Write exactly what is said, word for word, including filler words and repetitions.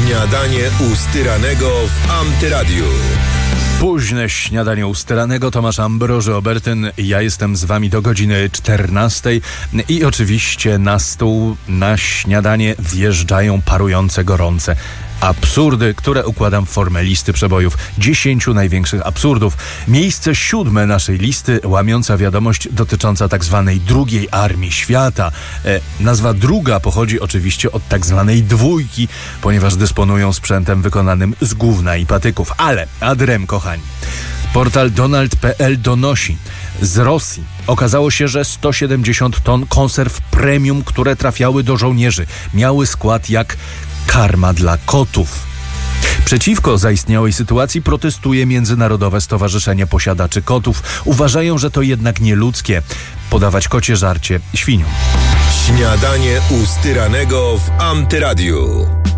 Śniadanie u Styranego w Antyradiu. Późne śniadanie u Styranego, Tomasz Ambroży Obertyn. Ja jestem z wami do godziny czternastej i oczywiście na stół, na śniadanie wjeżdżają parujące, gorące absurdy, które układam w formę listy przebojów. Dziesięciu największych absurdów. Miejsce siódme naszej listy, łamiąca wiadomość dotycząca tak zwanej drugiej armii świata. E, nazwa druga pochodzi oczywiście od tak zwanej dwójki, ponieważ dysponują sprzętem wykonanym z gówna i patyków. Ale adrem, kochani. Portal Donald kropka pe el donosi. Z Rosji okazało się, że sto siedemdziesiąt ton konserw premium, które trafiały do żołnierzy, miały skład jak karma dla kotów. Przeciwko zaistniałej sytuacji protestuje Międzynarodowe Stowarzyszenie Posiadaczy Kotów. Uważają, że to jednak nieludzkie podawać kocie żarcie świniom. Śniadanie u Styranego w Antyradiu.